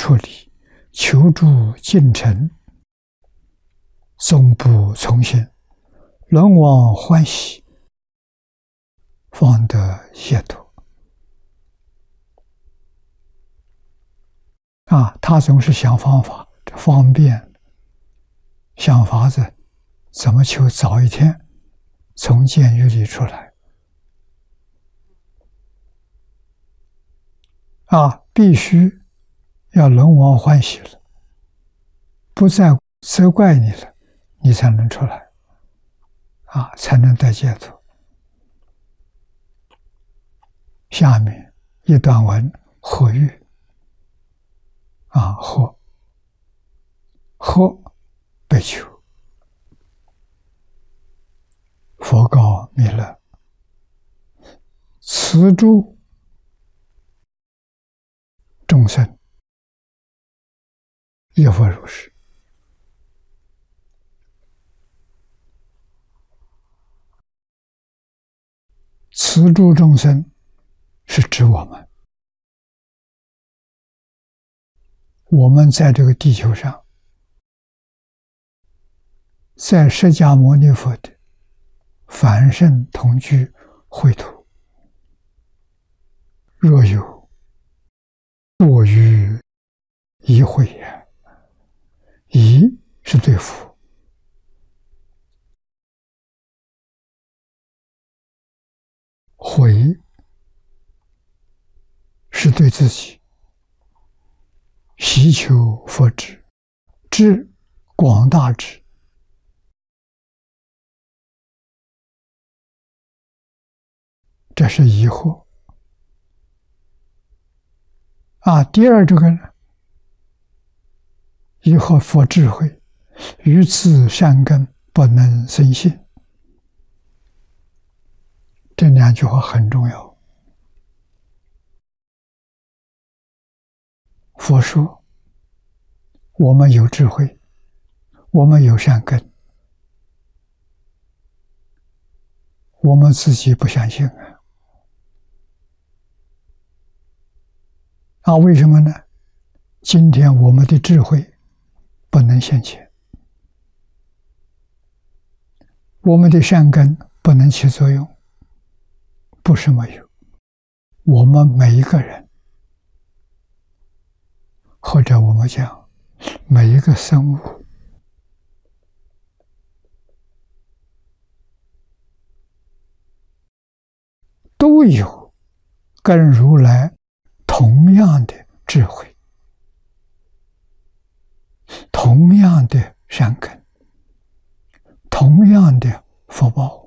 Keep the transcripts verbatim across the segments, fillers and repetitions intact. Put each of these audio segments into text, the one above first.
出离，求助尽诚，终不从心，轮往欢喜，方得解脱。啊，他总是想方法，这方便，想法子怎么求早一天从监狱里出来。啊，必须要轮王欢喜了，不再责怪你了，你才能出来，啊，才能得解脱。下面一段文何欲？啊，何何被求？佛告弥勒：此诸众生亦复如是。此诸众生是指我们，我们在这个地球上，在释迦牟尼佛的凡圣同居秽土，若有过于疑悔也，疑是对佛，悔是对自己，希求佛智，智广大智，这是疑惑。啊，第二这个呢，疑惑佛智慧，于此善根不能生信。这两句话很重要。佛说，我们有智慧，我们有善根，我们自己不相信啊。啊，为什么呢？今天我们的智慧不能现前，我们的善根不能起作用，不是没有，我们每一个人，或者我们讲每一个生物，都有跟如来同样的智慧，同样的善根，同样的福报。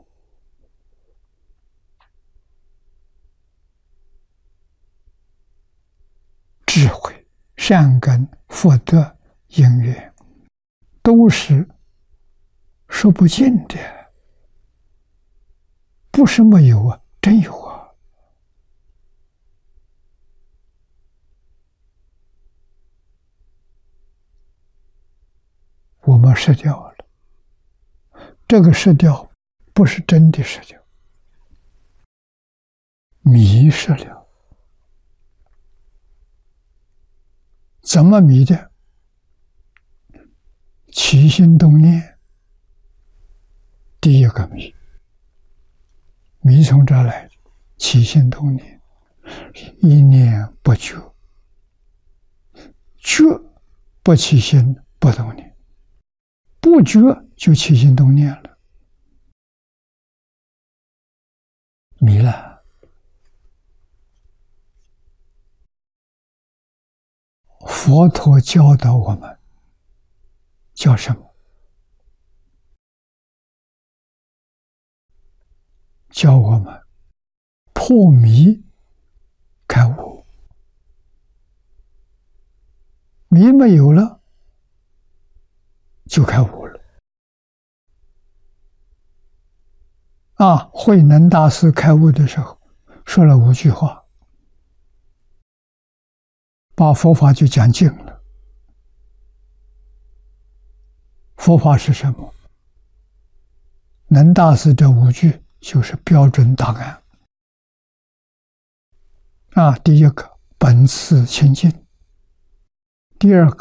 智慧、善根、福德、因缘，都是说不尽的，不是没有啊，真有啊。我们失掉了，这个失掉不是真的失掉，迷失了。怎么迷的？起心动念，第一个迷，迷从这来的，起心动念，一念不觉，觉不起心不动念，不觉就起心动念了，迷了。佛陀教导我们叫什么？教我们破迷开悟，迷没有了就开悟了。啊，慧能大师开悟的时候说了五句话，把佛法就讲尽了。佛法是什么？能大师这五句就是标准答案。啊，第一个，本自清净， 第二个。